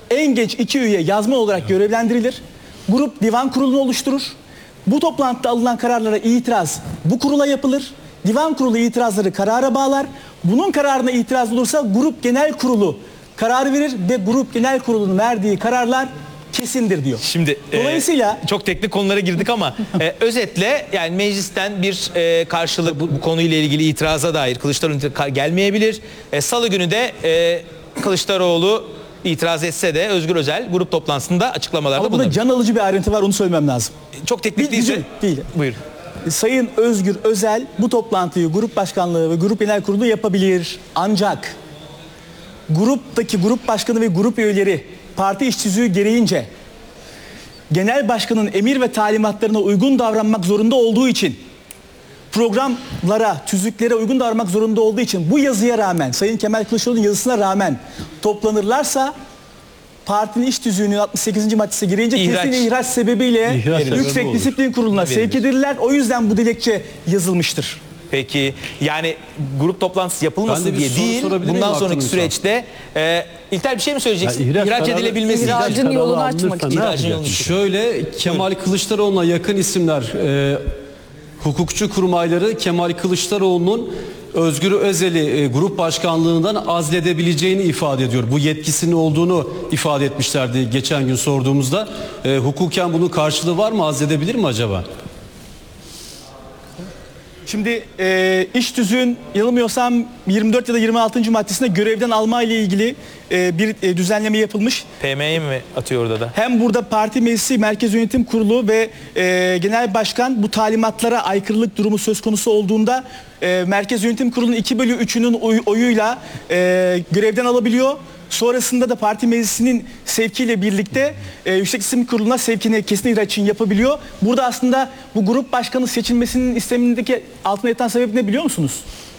en genç 2 üye yazma olarak görevlendirilir. Grup divan kurulunu oluşturur. Bu toplantıda alınan kararlara itiraz bu kurula yapılır. Divan kurulu itirazları karara bağlar. Bunun kararına itiraz olursa grup genel kurulu karar verir ve grup genel kurulunun verdiği kararlar kesindir diyor. Şimdi dolayısıyla çok teknik konulara girdik ama özetle yani meclisten bir karşılık bu konuyla ilgili itiraza dair Kılıçdaroğlu gelmeyebilir. Salı günü de Kılıçdaroğlu itiraz etse de Özgür Özel grup toplantısında açıklamalarda ama burada can alıcı bir ayrıntı var, onu söylemem lazım. Çok teknik değilse değil. Buyur. Sayın Özgür Özel bu toplantıyı grup başkanlığı ve grup genel kurulu yapabilir. Ancak gruptaki grup başkanı ve grup üyeleri parti iş tüzüğü gereğince genel başkanın emir ve talimatlarına uygun davranmak zorunda olduğu için, programlara, tüzüklere uygun davranmak zorunda olduğu için bu yazıya rağmen, Sayın Kemal Kılıçdaroğlu'nun yazısına rağmen toplanırlarsa partinin iş tüzüğünün 68. maddesi gereğince kesin ihraç sebebiyle Yüksek Disiplin Kurulu'na sevk edilirler. O yüzden bu dilekçe yazılmıştır. Peki yani grup toplantısı yapılmasın diye değil, bundan sonraki süreçte İlter bir şey mi söyleyeceksin? İhraç edilebilmesi için. İhracın yolunu açmak için. Şöyle, Kemal Kılıçdaroğlu'na yakın isimler, hukukçu kurmayları Kemal Kılıçdaroğlu'nun Özgür Özel'i grup başkanlığından azledebileceğini ifade ediyor. Bu yetkisinin olduğunu ifade etmişlerdi geçen gün sorduğumuzda. Hukuken bunun karşılığı var mı? Azledebilir mi acaba? Şimdi iş tüzüğün yanılmıyorsam 24 ya da 26. maddesinde görevden alma ile ilgili bir düzenleme yapılmış. PM'ye mi atıyor orada da? Hem burada parti meclisi, merkez yönetim kurulu ve genel başkan bu talimatlara aykırılık durumu söz konusu olduğunda merkez yönetim kurulunun 2/3'ünün oyuyla görevden alabiliyor. Sonrasında da parti meclisinin sevkiyle birlikte Yüksek Disiplin Kurulu'na sevkini kesin ihraç için yapabiliyor. Burada aslında bu grup başkanı seçilmesinin istemindeki altına yatan sebep ne biliyor musunuz?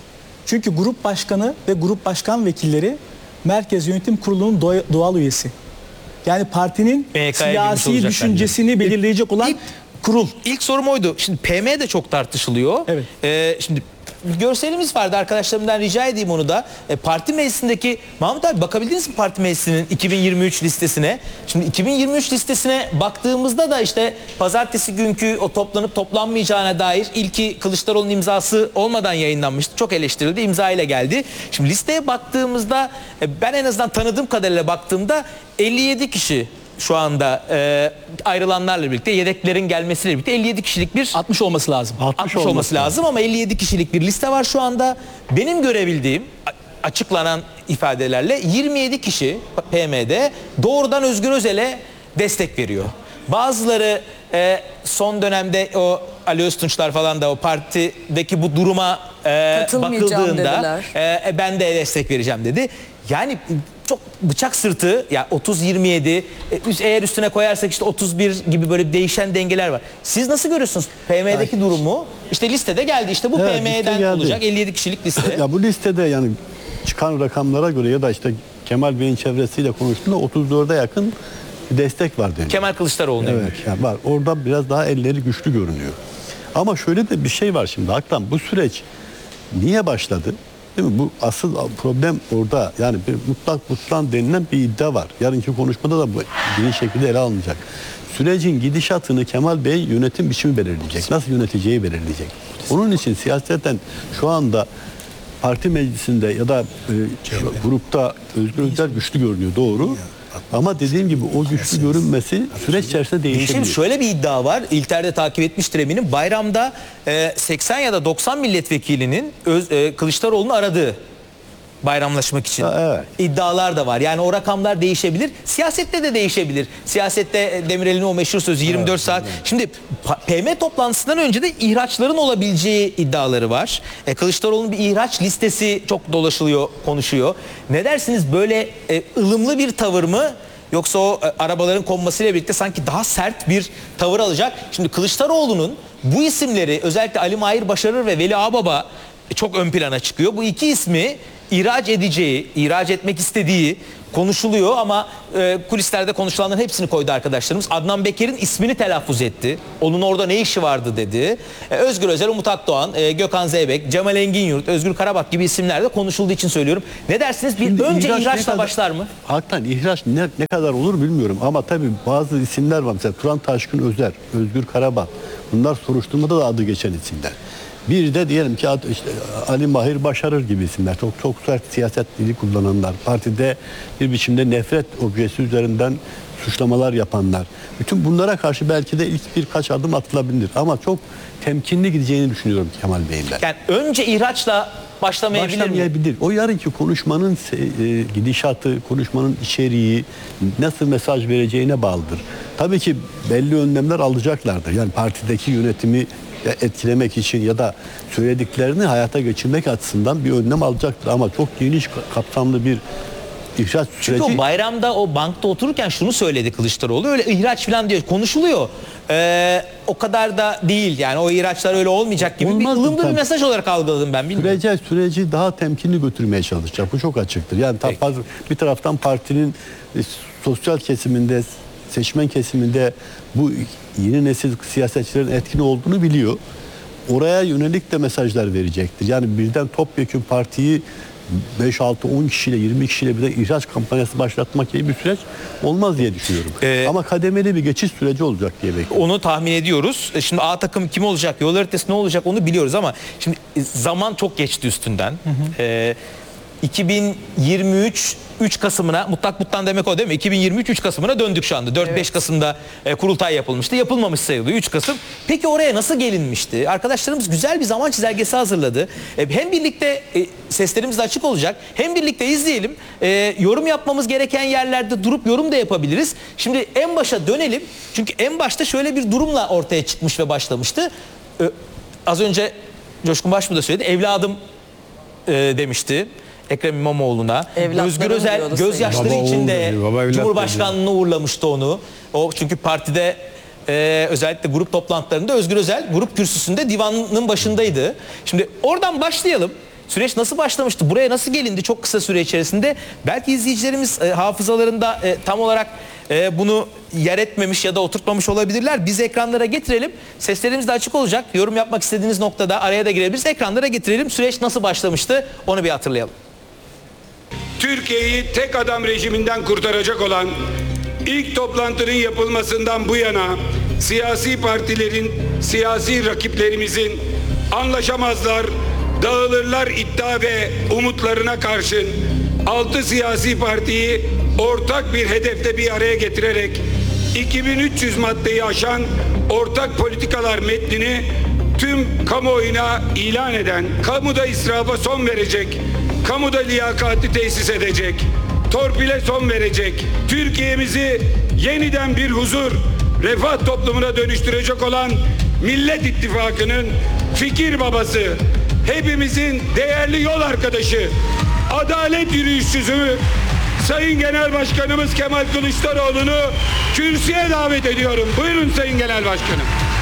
Çünkü grup başkanı ve grup başkan vekilleri Merkez Yönetim Kurulu'nun doğal üyesi. Yani partinin siyasi düşüncesini belirleyecek olan kurul. İlk sorum oydu. Şimdi PM de çok tartışılıyor. Evet. Şimdi görselimiz vardı, arkadaşlarımdan rica edeyim onu da. Parti meclisindeki, Mahmut abi bakabildiniz mi parti meclisinin 2023 listesine? Şimdi 2023 listesine baktığımızda da işte pazartesi günkü o toplanıp toplanmayacağına dair ilki Kılıçdaroğlu'nun imzası olmadan yayınlanmıştı. Çok eleştirildi, imza ile geldi. Şimdi listeye baktığımızda ben en azından tanıdığım kadarıyla baktığımda 57 kişi şu anda ayrılanlarla birlikte, yedeklerin gelmesiyle birlikte 57 kişilik bir 60 olması lazım. 60 olması lazım ama 57 kişilik bir liste var şu anda. Benim görebildiğim açıklanan ifadelerle 27 kişi PM'de doğrudan Özgür Özel'e destek veriyor. Bazıları son dönemde o Ali Öztunçlar falan da o partideki bu duruma bakıldığında ben de destek vereceğim dedi. Yani çok bıçak sırtı ya 30-27 eğer üstüne koyarsak işte 31 gibi böyle değişen dengeler var. Siz nasıl görüyorsunuz PM'deki durumu? İşte listede geldi, işte bu PM'den olacak 57 kişilik liste. Ya bu listede yani çıkan rakamlara göre ya da işte Kemal Bey'in çevresiyle konuştuğunda 34'e yakın bir destek var deniyor. Kemal Kılıçdaroğlu'nun. Evet yani var. Orada biraz daha elleri güçlü görünüyor. Ama şöyle de bir şey var şimdi Aktan, bu süreç niye başladı? Değil mi? Bu asıl problem orada. Yani bir mutlak butlan denilen bir iddia var. Yarınki konuşmada da bu bir şekilde ele alınacak. Sürecin gidişatını Kemal Bey yönetim biçimi belirleyecek. Nasıl yöneteceği belirleyecek. Onun için siyaseten şu anda parti meclisinde ya da grupta Özgür Özel güçlü görünüyor, doğru. Ama dediğim gibi o güçlü görünmesi süreç içerisinde değişebilir. Şimdi şöyle bir iddia var. İlter'de takip etmiştir eminim. Bayramda 80 ya da 90 milletvekilinin Kılıçdaroğlu'nu aradığı bayramlaşmak için. Evet. İddialar da var. Yani o rakamlar değişebilir. Siyasette de değişebilir. Siyasette Demirel'in o meşhur sözü 24 saat. Şimdi PM toplantısından önce de ihraçların olabileceği iddiaları var. Kılıçdaroğlu'nun bir ihraç listesi çok dolaşılıyor, konuşuyor. Ne dersiniz, böyle ılımlı bir tavır mı? Yoksa o arabaların konmasıyla birlikte sanki daha sert bir tavır alacak. Şimdi Kılıçdaroğlu'nun bu isimleri, özellikle Ali Mahir Başarır ve Veli Ağbaba çok ön plana çıkıyor. Bu iki ismi ihraç edeceği, ihraç etmek istediği, konuşuluyor ama kulislerde konuşulanların hepsini koydu arkadaşlarımız. Adnan Beker'in ismini telaffuz etti. Onun orada ne işi vardı dedi. Özgür Özel, Umut Akdoğan, Gökhan Zeybek, Cemal Enginyurt, Özgür Karabak gibi isimler de konuşulduğu için söylüyorum. Ne dersiniz? Önce ihraçla başlar mı? Hakikaten ihraç ne kadar olur bilmiyorum ama tabii bazı isimler var. Mesela Turan Taşkın Özer, Özgür Karabak. Bunlar soruşturmada da adı geçen isimler. Bir de diyelim ki işte Ali Mahir Başarır gibi isimler. Çok sert siyaset dili kullananlar. Partide bir biçimde nefret objesi üzerinden suçlamalar yapanlar. Bütün bunlara karşı belki de ilk birkaç adım atılabilir. Ama çok temkinli gideceğini düşünüyorum Kemal Bey'in ben. Yani önce ihraçla başlamayabilir mi? O yarınki konuşmanın gidişatı, konuşmanın içeriği, nasıl mesaj vereceğine bağlıdır. Tabii ki belli önlemler alacaklardır. Yani partideki yönetimi etkilemek için ya da söylediklerini hayata geçirmek açısından bir önlem alacaktır. Ama çok geniş kapsamlı bir ihraç süreci. Çünkü o bayramda o bankta otururken şunu söyledi Kılıçdaroğlu. Öyle ihraç falan diyor konuşuluyor. O kadar da değil yani o ihraçlar öyle olmayacak gibi Olmaz bir ılımlı tabii. bir mesaj olarak algıladım ben. Bilmiyorum. Süreci daha temkinli götürmeye çalışacak. Bu çok açıktır. Yani bir taraftan partinin sosyal kesiminde, seçmen kesiminde bu yeni nesil siyasetçilerin etkin olduğunu biliyor. Oraya yönelik de mesajlar verecektir. Yani birden topyekün partiyi 5, 6, 10 kişiyle 20 kişiyle bir de ihraç kampanyası başlatmak gibi bir süreç olmaz diye düşünüyorum. Ama kademeli bir geçiş süreci olacak diye bekliyorum. Onu tahmin ediyoruz. Şimdi A takım kim olacak, yol haritası ne olacak onu biliyoruz ama şimdi zaman çok geçti üstünden. 2023 3 Kasım'ına mutlak demek o değil mi? 2023 3 Kasım'ına döndük şu anda. 4-5 Kasım'da kurultay yapılmıştı. Yapılmamış sayılıyor 3 Kasım. Peki oraya nasıl gelinmişti? Arkadaşlarımız güzel bir zaman çizelgesi hazırladı. Hem birlikte seslerimiz de açık olacak. Hem birlikte izleyelim. Yorum yapmamız gereken yerlerde durup yorum da yapabiliriz. Şimdi en başa dönelim. Çünkü en başta şöyle bir durumla ortaya çıkmış ve başlamıştı. Az önce Coşkun Başbuğ da söyledi. Evladım demişti Ekrem İmamoğlu'na. Özgür Özel gözyaşları içinde Cumhurbaşkanlığına uğurlamıştı onu. O çünkü partide özellikle grup toplantılarında Özgür Özel grup kürsüsünde divanın başındaydı. Şimdi oradan başlayalım. Süreç nasıl başlamıştı? Buraya nasıl gelindi çok kısa süre içerisinde? Belki izleyicilerimiz hafızalarında tam olarak bunu yer etmemiş ya da oturtmamış olabilirler. Biz ekranlara getirelim. Seslerimiz de açık olacak. Yorum yapmak istediğiniz noktada araya da girebiliriz. Ekranlara getirelim. Süreç nasıl başlamıştı? Onu bir hatırlayalım. Türkiye'yi tek adam rejiminden kurtaracak olan ilk toplantının yapılmasından bu yana siyasi partilerin, siyasi rakiplerimizin anlaşamazlar, dağılırlar iddia ve umutlarına karşın 6 siyasi partiyi ortak bir hedefte bir araya getirerek 2300 maddeyi aşan ortak politikalar metnini tüm kamuoyuna ilan eden, kamuda israfa son verecek, kamuda liyakati tesis edecek, torpile son verecek, Türkiye'mizi yeniden bir huzur, refah toplumuna dönüştürecek olan Millet İttifakı'nın fikir babası, hepimizin değerli yol arkadaşı, adalet yürüyüşçüsü Sayın Genel Başkanımız Kemal Kılıçdaroğlu'nu kürsüye davet ediyorum. Buyurun Sayın Genel Başkanım.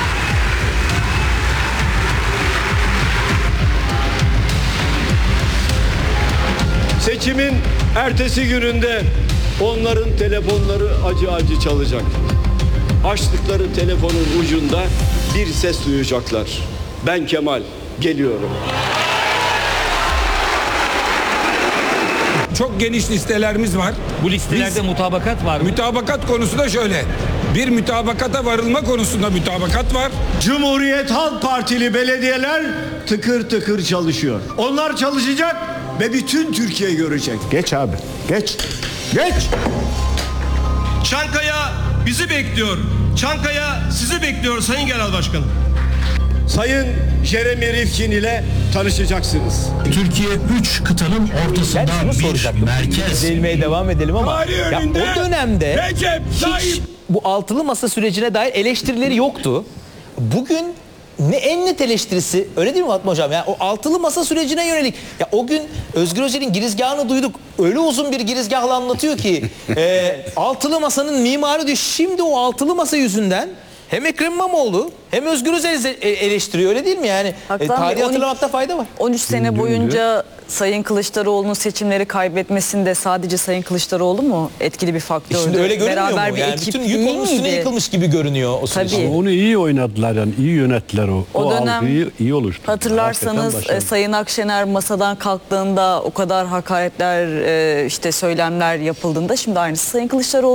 Seçimin ertesi gününde onların telefonları acı acı çalacak. Açtıkları telefonun ucunda bir ses duyacaklar. Ben Kemal, geliyorum. Çok geniş listelerimiz var. Bu listelerde mutabakat var mı? Mütabakat konusu da şöyle. Bir mütabakata varılma konusunda mütabakat var. Cumhuriyet Halk Partili belediyeler tıkır tıkır çalışıyor. Onlar çalışacak ve bütün Türkiye görecek. Geç abi, geç. Geç! Çankaya bizi bekliyor. Çankaya sizi bekliyor Sayın Genel Başkanım. Sayın Jeremy Rifkin ile tanışacaksınız. Türkiye 3 kıtanın ortasında bir merkez. İzlemeye devam edelim ama Tarih ya önünde o dönemde Recep hiç Tayyip bu altılı masa sürecine dair eleştirileri yoktu. Bugün en net eleştirisi öyle değil mi Fatma Hocam? Yani o altılı masa sürecine yönelik. Ya o gün Özgür Özel'in girizgahını duyduk. Öyle uzun bir girizgahla anlatıyor ki altılı masanın mimarı diyor. Şimdi o altılı masa yüzünden hem Ekrem İmamoğlu hem Özgür Özel eleştiriyor öyle değil mi yani? Tarihi hatırlamakta fayda var. 13 sene boyunca Sayın Kılıçdaroğlu'nun seçimleri kaybetmesinde sadece Sayın Kılıçdaroğlu mu etkili bir faktördü? Şimdi öyle görünmüyor Beraber mu? bir Yani ekip bütün değil yük onun üstüne miydi? yıkılmış gibi görünüyor o süreçte. Tabii. Onu iyi oynadılar yani iyi yönettiler o. O dönem algıyı iyi oluşturdular. hatırlarsanız Hakikaten başarılı. Sayın Akşener masadan kalktığında o kadar hakaretler işte söylemler yapıldığında şimdi aynısı Sayın Kılıçdaroğlu